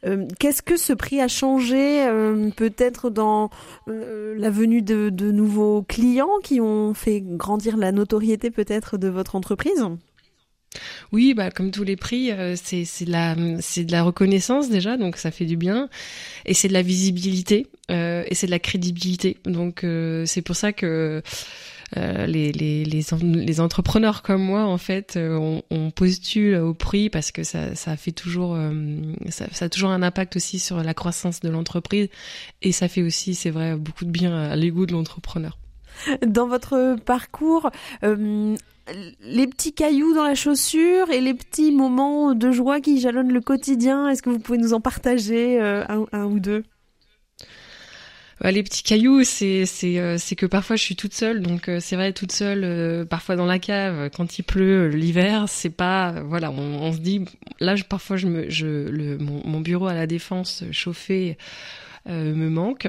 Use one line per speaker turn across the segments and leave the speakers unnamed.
Qu'est-ce que ce prix a changé peut-être dans la venue de nouveaux clients qui ont fait grandir la notoriété peut-être de votre entreprise ?
Oui, comme tous les prix, c'est de la reconnaissance déjà, donc ça fait du bien, et c'est de la visibilité, et c'est de la crédibilité. Donc c'est pour ça que les entrepreneurs comme moi, en fait, on postule au prix parce que ça fait toujours ça a toujours un impact aussi sur la croissance de l'entreprise, et ça fait aussi, c'est vrai, beaucoup de bien à l'ego de l'entrepreneur.
Dans votre parcours, les petits cailloux dans la chaussure et les petits moments de joie qui jalonnent le quotidien, est-ce que vous pouvez nous en partager un ou deux ?
Les petits cailloux, c'est que parfois je suis toute seule, donc c'est vrai, toute seule, parfois dans la cave quand il pleut l'hiver, c'est pas, voilà, on se dit, là parfois mon bureau à la Défense chauffé me manque,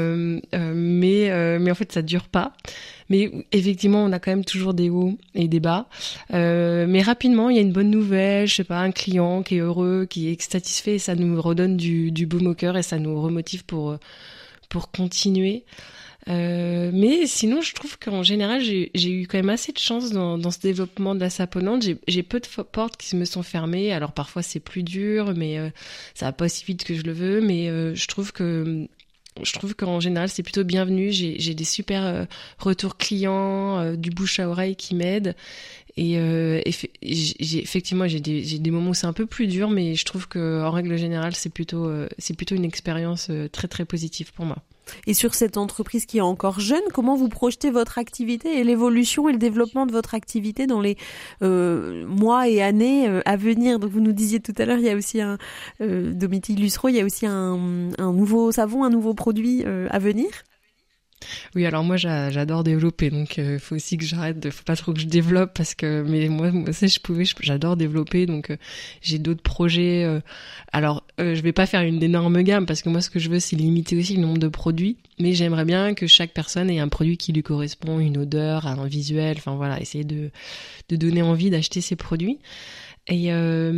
mais en fait ça dure pas. Mais effectivement, on a quand même toujours des hauts et des bas. Mais rapidement, il y a une bonne nouvelle, je sais pas, un client qui est heureux, qui est satisfait, et ça nous redonne du baume au cœur et ça nous remotive pour continuer. Mais sinon, je trouve qu'en général, j'ai eu quand même assez de chance dans ce développement de la saponnante. J'ai peu de portes qui me sont fermées. Alors parfois c'est plus dur, mais ça va pas aussi vite que je le veux. Mais je trouve qu'en général c'est plutôt bienvenu. J'ai des super retours clients, du bouche à oreille qui m'aident. Et effectivement j'ai des moments où c'est un peu plus dur, mais je trouve que en règle générale c'est plutôt une expérience très très positive pour moi.
Et sur cette entreprise qui est encore jeune, comment vous projetez votre activité et l'évolution et le développement de votre activité dans les mois et années à venir ? Donc vous nous disiez tout à l'heure, il y a aussi Domitille Lussereau, il y a aussi un nouveau savon, un nouveau produit à venir.
Oui, alors moi j'adore développer, donc faut aussi que j'arrête, faut pas trop que je développe mais moi si j'adore développer, donc j'ai d'autres projets. Alors je vais pas faire une énorme gamme parce que moi ce que je veux c'est limiter aussi le nombre de produits, mais j'aimerais bien que chaque personne ait un produit qui lui correspond, une odeur, un visuel, enfin voilà, essayer de donner envie d'acheter ces produits. Et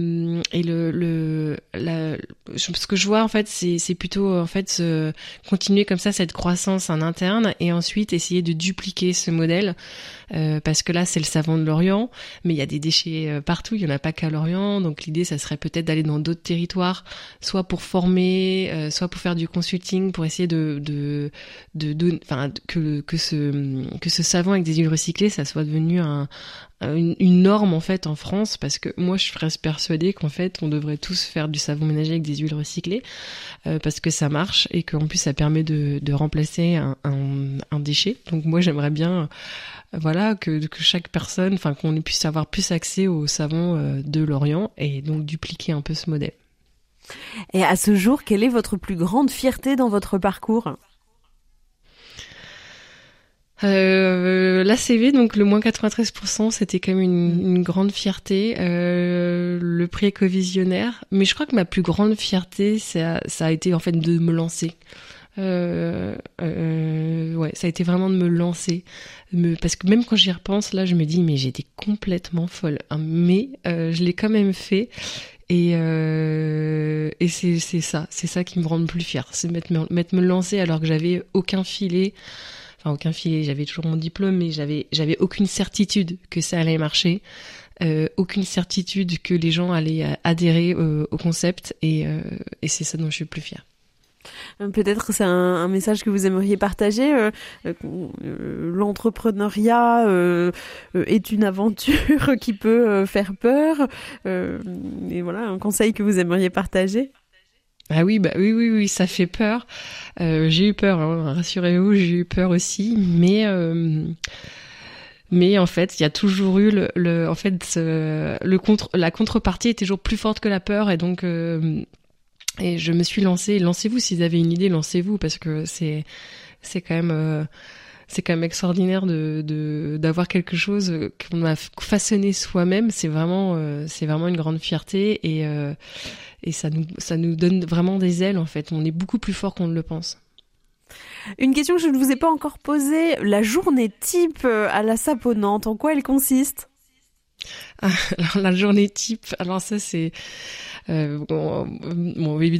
ce que je vois en fait c'est plutôt en fait continuer comme ça cette croissance en interne et ensuite essayer de dupliquer ce modèle, parce que là c'est le savon de Lorient, mais il y a des déchets partout, il y en a pas qu'à Lorient, donc l'idée ça serait peut-être d'aller dans d'autres territoires, soit pour former, soit pour faire du consulting, pour essayer que ce savon avec des huiles recyclées ça soit devenu une norme en fait en France, parce que moi je reste persuadée qu'en fait on devrait tous faire du savon ménager avec des huiles recyclées, parce que ça marche et qu'en plus ça permet de remplacer un déchet. Donc moi j'aimerais bien voilà que chaque personne, enfin qu'on puisse avoir plus accès au savon de Lorient et donc dupliquer un peu ce modèle.
Et à ce jour, quelle est votre plus grande fierté dans votre parcours ?
L'ACV, donc le moins 93%, c'était quand même une grande fierté. Le prix Écovisionnaire, mais je crois que ma plus grande fierté, ça a été en fait de me lancer. Ouais, ça a été vraiment de me lancer, parce que même quand j'y repense, là, je me dis mais j'étais complètement folle, hein, mais je l'ai quand même fait. Et c'est ça qui me rend le plus fière, c'est me lancer alors que j'avais aucun filet. Enfin, aucun filet, j'avais toujours mon diplôme, mais j'avais aucune certitude que ça allait marcher, aucune certitude que les gens allaient adhérer au concept, et c'est ça dont je suis le plus fière.
Peut-être c'est un message que vous aimeriez partager. L'entrepreneuriat est une aventure qui peut faire peur. Et voilà, un conseil que vous aimeriez partager.
Ah oui, oui, ça fait peur. J'ai eu peur, hein, rassurez-vous, j'ai eu peur aussi, mais en fait, il y a toujours eu la contrepartie est toujours plus forte que la peur, et donc et je me suis lancée. Lancez-vous si vous avez une idée, lancez-vous, parce que c'est quand même extraordinaire d'avoir quelque chose qu'on a façonné soi-même. C'est vraiment une grande fierté, et ça nous donne vraiment des ailes en fait. On est beaucoup plus fort qu'on ne le pense.
Une question que je ne vous ai pas encore posée, la journée type à la Saponnante, en quoi elle consiste ?
Alors la journée type, alors ça c'est bon,